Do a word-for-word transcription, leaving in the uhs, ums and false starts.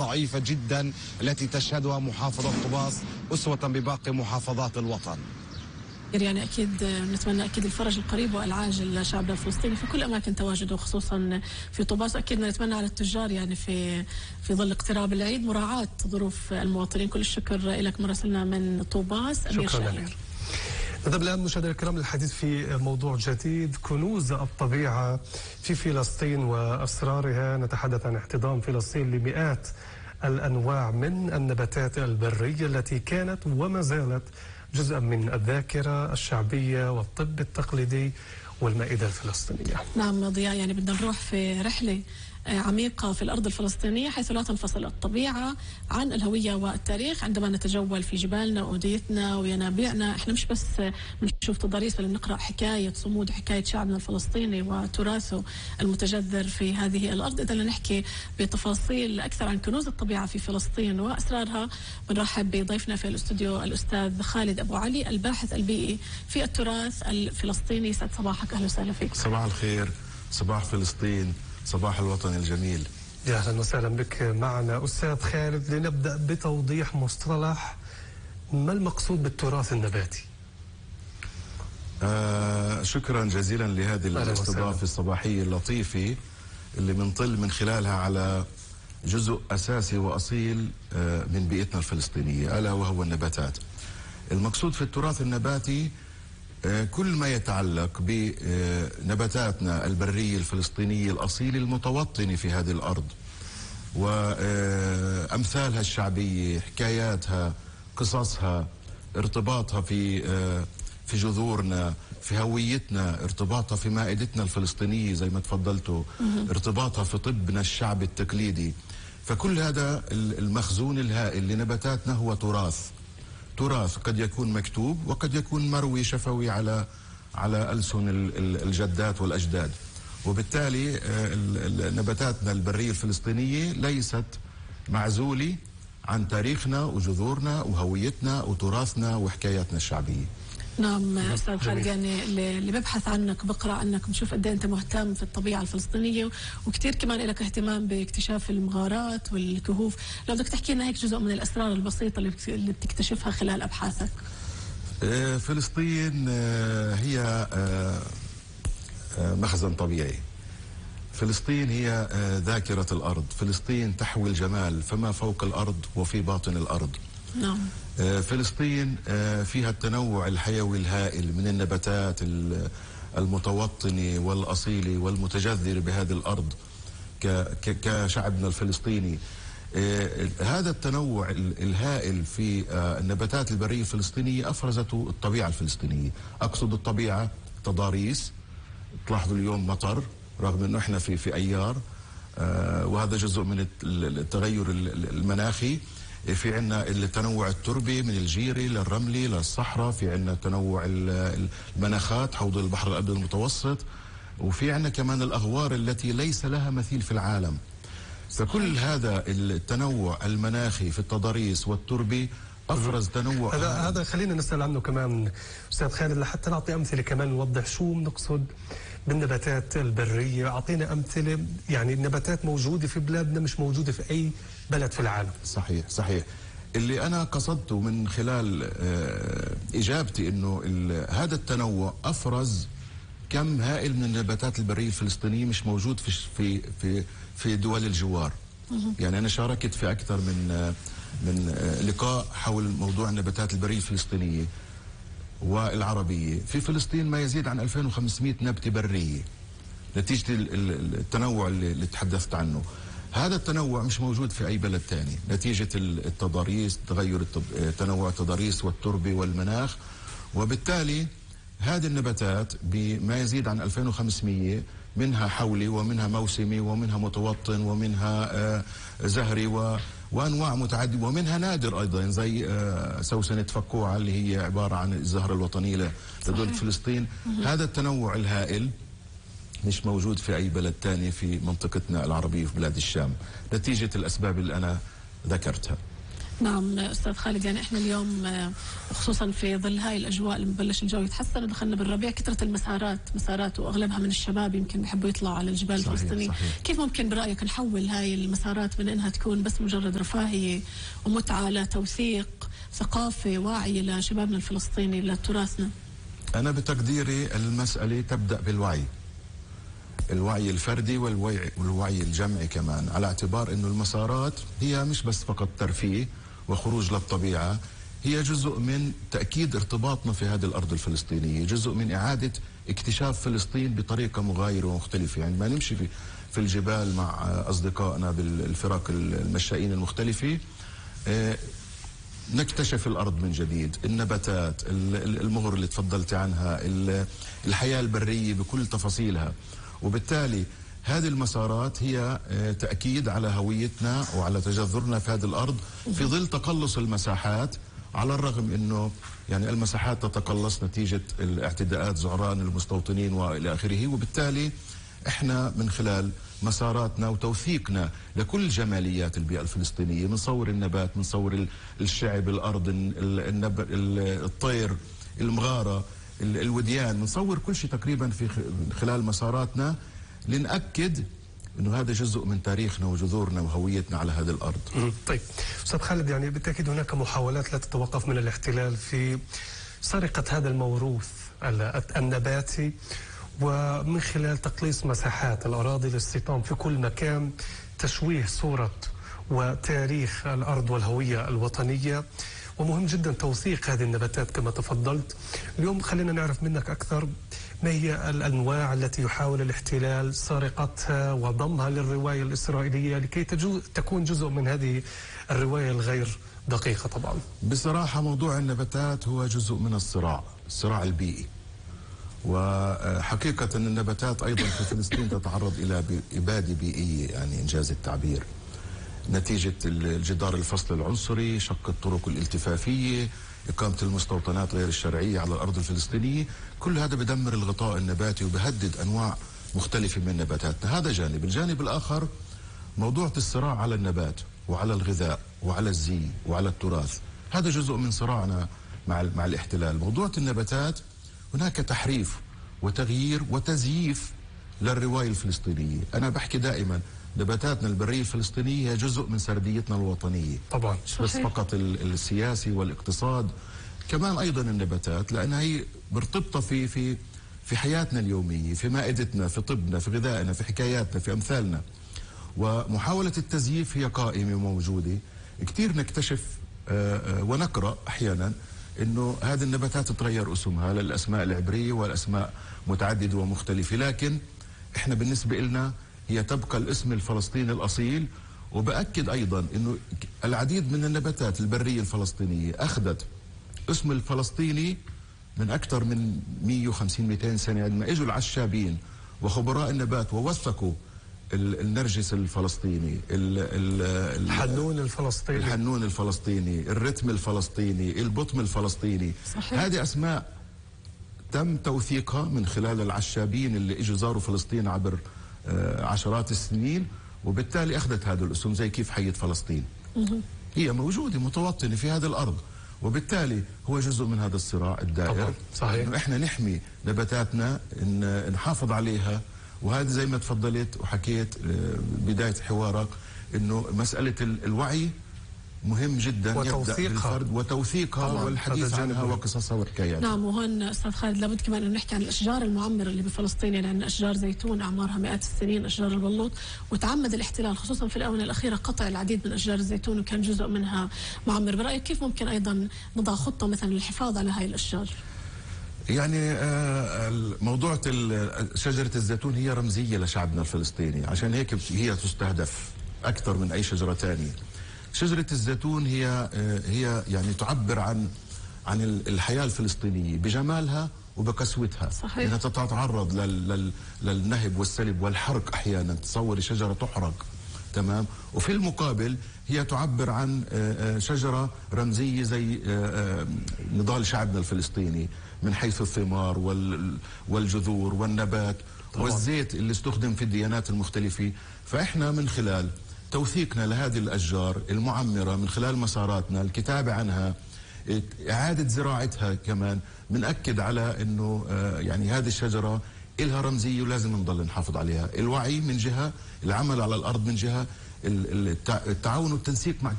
الضعيفة جدا التي تشهدها محافظة طوباس أسوة بباقي محافظات الوطن. يعني أكيد نتمنى أكيد الفرج القريب والعاجل لشعبنا الفلسطيني في كل أماكن تواجده، خصوصا في طوباس. أكيد نتمنى على التجار يعني في في ظل اقتراب العيد مراعاة ظروف المواطنين. كل الشكر لك مراسلنا من طوباس أمير شاهين. نذهب الآن مشاهدينا الكرام للحديث في موضوع جديد، كنوز الطبيعة في فلسطين وأسرارها. نتحدث عن احتضان فلسطين لمئات الأنواع من النباتات البرية التي كانت وما زالت جزءا من الذاكرة الشعبية والطب التقليدي والمائدة الفلسطينية. نعم ضياء، يعني بدنا نروح في رحلة عميقة في الأرض الفلسطينية حيث لا تنفصل الطبيعة عن الهوية والتاريخ. عندما نتجول في جبالنا وأوديتنا وينابيعنا، احنا مش بس بنشوف تضاريس بل بنقرأ حكاية صمود حكاية شعبنا الفلسطيني وتراثه المتجذر في هذه الأرض. إذا نحكي بتفاصيل أكثر عن كنوز الطبيعة في فلسطين وأسرارها، بنرحب بضيفنا في الاستوديو الأستاذ خالد أبو علي، الباحث البيئي في التراث الفلسطيني. يسعد صباحك، أهلا وسهلا فيك. صباح الخير، صباح فلسطين، صباح الوطن الجميل. يا اهلا وسهلا بك معنا استاذ خالد. لنبدا بتوضيح مصطلح، ما المقصود بالتراث النباتي؟ آه شكرا جزيلا لهذه الاستضافه الصباحيه اللطيفه اللي بنطل من خلالها على جزء اساسي واصيل آه من بيئتنا الفلسطينيه، الا وهو النباتات. المقصود في التراث النباتي كل ما يتعلق بنباتاتنا البرية الفلسطينية الأصيلة المتوطنة في هذه الأرض، وأمثالها الشعبية، حكاياتها، قصصها، ارتباطها في في جذورنا، في هويتنا، ارتباطها في مائدتنا الفلسطينية زي ما تفضلتوا، ارتباطها في طبنا الشعبي التقليدي. فكل هذا المخزون الهائل لنباتاتنا هو تراث. تراث قد يكون مكتوب وقد يكون مروي شفوي على على ألسن الجدات والأجداد. وبالتالي نباتاتنا البرية الفلسطينية ليست معزولة عن تاريخنا وجذورنا وهويتنا وتراثنا وحكاياتنا الشعبية. نعم استاذ خالد، يعني اللي ببحث عنك بقرا عنك بشوف قد ايه انت مهتم في الطبيعه الفلسطينيه، وكثير كمان لك اهتمام باكتشاف المغارات والكهوف. لو بدك تحكي لنا هيك جزء من الاسرار البسيطه اللي بتكتشفها خلال ابحاثك. فلسطين هي مخزن طبيعي. فلسطين هي ذاكره الارض. فلسطين تحوي الجمال فما فوق الارض وفي باطن الارض. نعم. فلسطين فيها التنوع الحيوي الهائل من النباتات المتوطنة والأصيلة والمتجذرة بهذه الأرض كشعبنا الفلسطيني. هذا التنوع الهائل في النباتات البرية الفلسطينية أفرزته الطبيعة الفلسطينية. أقصد الطبيعة تضاريس، تلاحظوا اليوم مطر رغم أنه إحنا في في أيار، وهذا جزء من التغير المناخي. في عنا التنوع التربي من الجيري للرملي للصحراء، في عنا تنوع المناخات حوض البحر الأبيض المتوسط، وفي عنا كمان الأغوار التي ليس لها مثيل في العالم. فكل هذا التنوع المناخي في التضاريس والتربي أفرز تنوع. هذا هذا خلينا نسأل عنه كمان أستاذ خالد، لحتى نعطي أمثلة كمان نوضح شو بنقصد بالنباتات البرية. أعطينا أمثلة، يعني النباتات موجودة في بلادنا مش موجودة في أي بلد في العالم. صحيح صحيح. اللي أنا قصدته من خلال إجابتي إنه هذا التنوع أفرز كم هائل من النباتات البرية الفلسطينية مش موجود في في في في دول الجوار. يعني أنا شاركت في أكثر من من لقاء حول موضوع النباتات البرية الفلسطينية والعربية. في فلسطين ما يزيد عن ألفين وخمسمئة نبتة برية نتيجة التنوع اللي تحدثت عنه. هذا التنوع مش موجود في أي بلد ثاني نتيجة التضاريس، تغير تنوع التضاريس والتربة والمناخ. وبالتالي هذه النباتات بما يزيد عن ألفين وخمسمئة منها حولي ومنها موسمي ومنها متوطن ومنها زهري وأنواع متعددة ومنها نادر أيضا زي سوسنة فكوعة اللي هي عبارة عن الزهرة الوطنية لدول فلسطين. هذا التنوع الهائل مش موجود في أي بلد تاني في منطقتنا العربية في بلاد الشام نتيجة الأسباب اللي أنا ذكرتها. نعم أستاذ خالد، يعني إحنا اليوم خصوصا في ظل هاي الأجواء اللي ببلش الجو يتحسن ودخلنا بالربيع، كثرة المسارات مسارات وأغلبها من الشباب يمكن بيحبوا يطلعوا على الجبال الفلسطينية. كيف ممكن برأيك نحول هاي المسارات من إنها تكون بس مجرد رفاهية ومتعة لتوثيق ثقافة واعية لشبابنا الفلسطيني لتراثنا؟ أنا بتقديري المسألة تبدأ بالوعي، الوعي الفردي والوعي, والوعي الجمعي كمان، على اعتبار أنه المسارات هي مش بس فقط ترفيه وخروج للطبيعة، هي جزء من تأكيد ارتباطنا في هذه الأرض الفلسطينية، جزء من إعادة اكتشاف فلسطين بطريقة مغايرة ومختلفة. يعني ما نمشي في, في الجبال مع أصدقائنا بالفرق المشائين المختلفة، اه نكتشف الأرض من جديد، النباتات، المغر اللي تفضلت عنها، الحياة البرية بكل تفاصيلها. وبالتالي هذه المسارات هي تأكيد على هويتنا وعلى تجذرنا في هذه الأرض في ظل تقلص المساحات، على الرغم أنه يعني المساحات تتقلص نتيجة الاعتداءات زعران المستوطنين وإلى آخره. وبالتالي احنا من خلال مساراتنا وتوثيقنا لكل جماليات البيئة الفلسطينية، بنصور النبات، بنصور الشعب، الأرض، النب... الطير، المغارة، الوديان، بنصور كل شيء تقريبا في خلال مساراتنا لنأكد انه هذا جزء من تاريخنا وجذورنا وهويتنا على هذه الارض. طيب استاذ خالد، يعني بالتاكيد هناك محاولات لا تتوقف من الاحتلال في سرقة هذا الموروث النباتي، ومن خلال تقليص مساحات الأراضي للاستيطان في كل مكان، تشويه صورة وتاريخ الأرض والهوية الوطنية، ومهم جدا توثيق هذه النباتات كما تفضلت. اليوم خلينا نعرف منك أكثر ما هي الأنواع التي يحاول الاحتلال سرقتها وضمها للرواية الإسرائيلية لكي تكون جزء من هذه الرواية الغير دقيقة. طبعا بصراحة موضوع النباتات هو جزء من الصراع الصراع البيئي، وحقيقة النباتات أيضا في فلسطين تتعرض إلى إبادة بيئية، يعني إنجاز التعبير، نتيجة الجدار الفصل العنصري، شق الطرق الالتفافية، إقامة المستوطنات غير الشرعية على الأرض الفلسطينية. كل هذا بدمر الغطاء النباتي وبهدد أنواع مختلفة من نباتاتنا. هذا جانب. الجانب الآخر موضوع الصراع على النبات وعلى الغذاء وعلى الزي وعلى التراث، هذا جزء من صراعنا مع مع الاحتلال. موضوع النباتات هناك تحريف وتغيير وتزييف للرواية الفلسطينية. أنا بحكي دائما نباتاتنا البرية الفلسطينية هي جزء من سرديتنا الوطنية طبعا، مش بس فقط السياسي والاقتصاد، كمان أيضا النباتات، لأنها هي مرتبطة في في في حياتنا اليومية، في مائدتنا، في طبنا، في غذائنا، في حكاياتنا، في أمثالنا. ومحاولة التزييف هي قائمة وموجودة كثير. نكتشف ونقرأ أحيانا إنه هذه النباتات تغير اسمها للأسماء العبرية والأسماء متعددة ومختلفة، لكن إحنا بالنسبة لنا هي تبقى الاسم الفلسطيني الأصيل. وبأكد أيضا أنه العديد من النباتات البرية الفلسطينية أخذت اسم الفلسطيني من أكثر من مئة وخمسين مئتين سنة، عندما اجوا العشابين وخبراء النبات ووثقوا النرجس الفلسطيني، الحنون الفلسطيني الحنون الفلسطيني، الرتم الفلسطيني، البطم الفلسطيني. صحيح. هذه أسماء تم توثيقها من خلال العشابين اللي اجوا زاروا فلسطين عبر عشرات السنين، وبالتالي أخذت هذا الاسم، زي كيف حية فلسطين هي موجودة متوطنة في هذه الأرض. وبالتالي هو جزء من هذا الصراع الدائر. صحيح. إنه إحنا نحمي نباتاتنا، إن نحافظ عليها. وهذا زي ما تفضلت وحكيت بداية حوارك إنه مسألة الوعي مهم جدا، يبدأ بالفرد وتوثيقها والحديث عنها وقصصها وحكاياتها. نعم. وهون أستاذ خالد لابد كمان أن نحكي عن الأشجار المعمرة اللي بفلسطين، لأن يعني أشجار زيتون أعمارها مئات السنين، أشجار البلوط، وتعمد الاحتلال خصوصا في الآونة الأخيرة قطع العديد من أشجار الزيتون وكان جزء منها معمر. برأيك كيف ممكن أيضا نضع خطة مثلا للحفاظ على هاي الأشجار؟ يعني موضوع شجرة الزيتون هي رمزية لشعبنا الفلسطيني، عشان هيك هي تستهدف أكثر من أي شجرة ثانية. شجرة الزيتون هي هي يعني تعبر عن عن الحياة الفلسطينية بجمالها وبقسوتها. صحيح. انها تتعرض لل للنهب والسلب والحرق، احيانا تصوري شجرة تحرق، تمام. وفي المقابل هي تعبر عن شجرة رمزية زي نضال شعبنا الفلسطيني من حيث الثمار والجذور والنبات طبعا. والزيت اللي استخدم في الديانات المختلفة. فإحنا من خلال توثيقنا لهذه الأشجار المعمرة من خلال مساراتنا، الكتابة عنها، إعادة زراعتها كمان، بنأكد على أنه يعني هذه الشجرة إلها رمزية ولازم نضل نحافظ عليها. الوعي من جهة، العمل على الأرض من جهة، التعاون والتنسيق مع